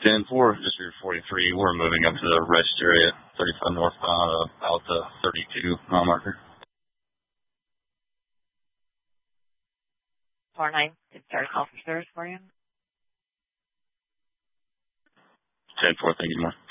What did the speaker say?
10-4, just your 43. We're moving up to the rest area, 35 northbound, about the 32 mile marker. 4-9, did start call for service for you? 10-4, thank you, more.